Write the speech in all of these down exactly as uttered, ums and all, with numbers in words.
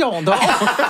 Voyons donc!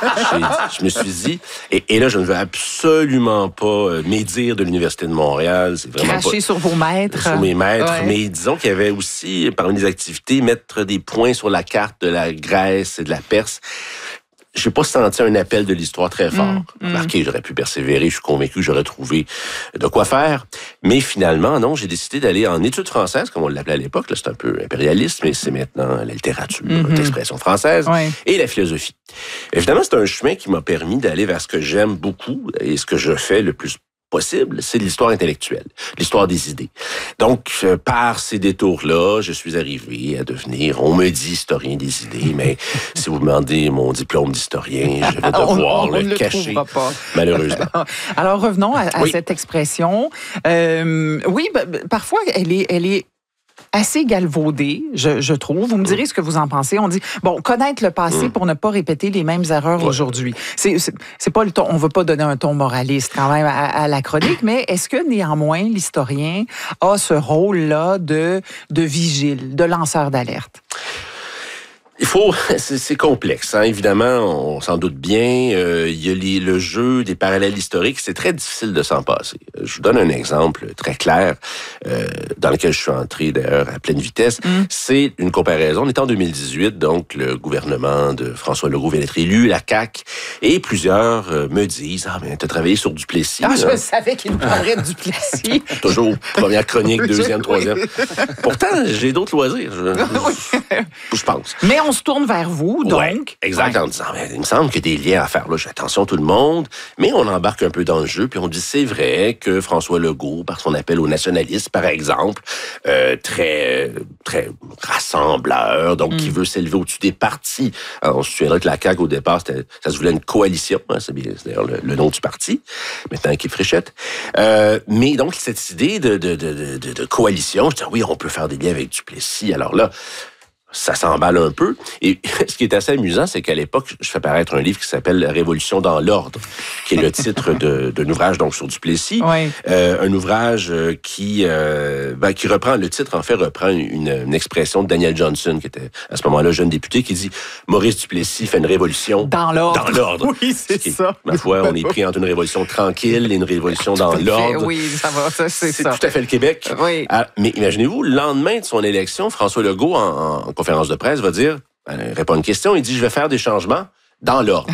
je me suis dit, et, et là, je ne veux absolument pas euh, médire de l'Université de Montréal. C'est vraiment Cracher pas, sur vos maîtres. Sur mes maîtres. Ouais. Mais disons qu'il y avait aussi, parmi les activités, mettre des points sur la carte de la Grèce et de la Perse. Je n'ai pas senti un appel de l'histoire très fort. Mmh, mmh. Remarquez, j'aurais pu persévérer, je suis convaincu que j'aurais trouvé de quoi faire. Mais finalement, non, j'ai décidé d'aller en études françaises, comme on l'appelait à l'époque. Là, c'est un peu impérialiste, mais c'est maintenant la littérature, mmh. l'expression française, ouais. et la philosophie. Évidemment, c'est un chemin qui m'a permis d'aller vers ce que j'aime beaucoup et ce que je fais le plus possible, c'est l'histoire intellectuelle, l'histoire des idées. Donc, euh, par ces détours-là, je suis arrivé à devenir, on me dit historien des idées, mais si vous demandez mon diplôme d'historien, je vais devoir on, on le, le cacher, pas. malheureusement. Alors, revenons à, à oui. cette expression. Euh, oui, bah, parfois, elle est, elle est assez galvaudé, je, je trouve. Vous me direz ce que vous en pensez. On dit, bon, connaître le passé mmh. pour ne pas répéter les mêmes erreurs ouais. aujourd'hui. C'est, c'est, c'est pas le ton, on veut pas donner un ton moraliste quand même à, à la chronique, mais est-ce que néanmoins l'historien a ce rôle-là de, de vigile, de lanceur d'alerte? Il faut, c'est, c'est complexe, hein. Évidemment, on s'en doute bien. Euh, il y a les, le jeu des parallèles historiques, c'est très difficile de s'en passer. Je vous donne un exemple très clair, euh, dans lequel je suis entré d'ailleurs à pleine vitesse. Mm. C'est une comparaison. On est en deux mille dix-huit, donc le gouvernement de François Legault vient d'être élu, la C A Q, et plusieurs euh, me disent, ah ben, t'as travaillé sur Duplessis. Ah, je savais qu'il nous parlerait de Duplessis. Toujours première chronique, deuxième, troisième. Pourtant, j'ai d'autres loisirs, je, je, je pense. Mais on se tourne vers vous, donc. Ouais, exact, ouais. En disant, mais il me semble qu'il y a des liens à faire là. J'ai attention tout le monde, mais on embarque un peu dans le jeu, puis on dit, c'est vrai que François Legault, par son appel aux nationalistes, par exemple, euh, très, très rassembleur, donc mm. qui veut s'élever au-dessus des partis. Alors, on se souviendra que la C A Q, au départ, c'était, ça se voulait une coalition, hein, c'est, bien, c'est d'ailleurs le, le nom du parti, maintenant équipe Fréchette. Euh, mais donc, cette idée de, de, de, de, de coalition, je dis, oui, on peut faire des liens avec Duplessis. Alors là, ça s'emballe un peu. Et ce qui est assez amusant, c'est qu'à l'époque, je fais paraître un livre qui s'appelle « La Révolution dans l'ordre », qui est le titre de, d'un ouvrage donc sur Duplessis. Oui. Euh, un ouvrage qui, euh, ben, qui reprend, le titre en fait reprend une, une expression de Daniel Johnson, qui était à ce moment-là jeune député, qui dit « Maurice Duplessis fait une révolution dans l'ordre ». Dans l'ordre. Oui, c'est qui, ça. Ma foi, on est pris entre une révolution tranquille et une révolution dans l'ordre. Oui, ça va, ça, c'est, c'est ça. C'est tout à fait le Québec. Oui. Ah, mais imaginez-vous, le lendemain de son élection, François Legault, en, en conférence de presse, va dire, il répond à une question, il dit, je vais faire des changements dans l'ordre.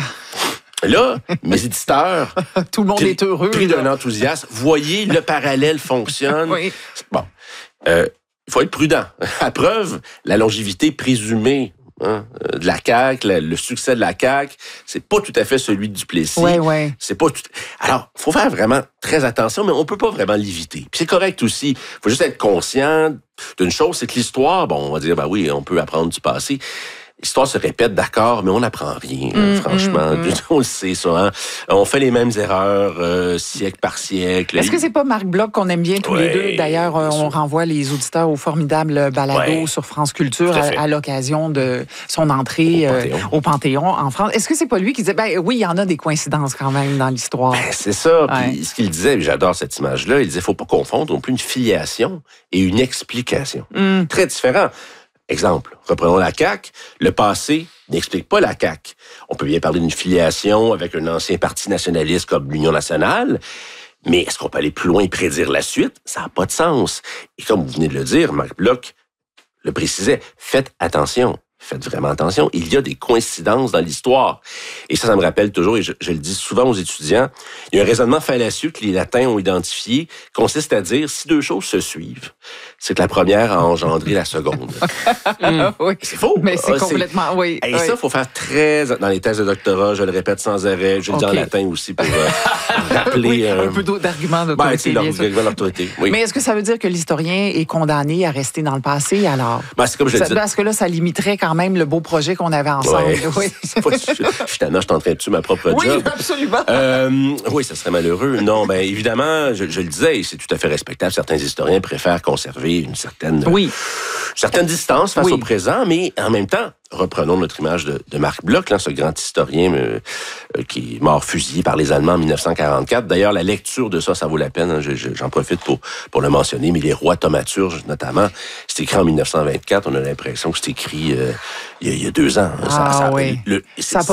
Là, mes éditeurs, tout le monde pris, est heureux. Pris d'un enthousiasme, voyez, le parallèle fonctionne. Oui. Bon, euh, il faut être prudent. À preuve, la longévité présumée hein, de la C A Q, le succès de la C A Q, c'est pas tout à fait celui de Duplessis. Oui, oui. C'est pas tout... Alors, faut faire vraiment très attention, mais on peut pas vraiment l'éviter. Puis c'est correct aussi. Faut juste être conscient d'une chose, c'est que l'histoire, bon, on va dire, ben oui, on peut apprendre du passé. L'histoire se répète, d'accord, mais on n'apprend rien, mmh, franchement. Mmh, mmh. On le sait, ça. Hein? On fait les mêmes erreurs euh, siècle par siècle. Est-ce que c'est pas Marc Bloch qu'on aime bien tous ouais, les deux? D'ailleurs, on sûr. renvoie les auditeurs au formidable balado ouais, sur France Culture à, à l'occasion de son entrée au Panthéon. Euh, au Panthéon en France. Est-ce que c'est pas lui qui disait, ben oui, il y en a des coïncidences quand même dans l'histoire? Ben, c'est ça. Ouais. Puis ce qu'il disait, j'adore cette image-là, il disait, faut pas confondre non plus une filiation et une explication. Mmh. Très différent. Exemple, reprenons la C A Q. Le passé n'explique pas la C A Q. On peut bien parler d'une filiation avec un ancien parti nationaliste comme l'Union nationale, mais est-ce qu'on peut aller plus loin et prédire la suite? Ça n'a pas de sens. Et comme vous venez de le dire, Marc Bloch le précisait, faites attention. Faites vraiment attention, il y a des coïncidences dans l'histoire. Et ça, ça me rappelle toujours, et je, je le dis souvent aux étudiants, il y a un raisonnement fallacieux que les latins ont identifié, consiste à dire, si deux choses se suivent, c'est que la première a engendré la seconde. mmh. Oui. C'est faux. Mais c'est ah, complètement, c'est... oui. Et oui. ça, il faut faire très... Dans les thèses de doctorat, je le répète sans arrêt, je le okay. dis en latin aussi pour euh, rappeler... oui, euh... un peu d'arguments d'autorité. Ben, c'est l'autorité, oui. Mais est-ce que ça veut dire que l'historien est condamné à rester dans le passé, alors? Ben, c'est comme je ça, dis. Parce que là, ça limiterait quand même le beau projet qu'on avait ensemble. Ouais. Oui. Pas, je, je suis tannant, je suis en train de tuer ma propre oui, job. Oui, absolument. Euh, oui, ça serait malheureux. Non, ben évidemment, je, je le disais, et c'est tout à fait respectable. Certains historiens préfèrent conserver une certaine, oui. certaine distance face oui. au présent, mais en même temps, reprenons notre image de, de Marc Bloch, là, ce grand historien euh, euh, qui est mort fusillé par les Allemands en dix-neuf cent quarante-quatre. D'ailleurs, la lecture de ça, ça vaut la peine. Hein, je, je, j'en profite pour, pour le mentionner, mais les rois thaumaturges, notamment, c'est écrit en dix-neuf cent vingt-quatre. On a l'impression que c'est écrit euh, il, y a, il y a deux ans. Ah, ça, ça, oui. le, ça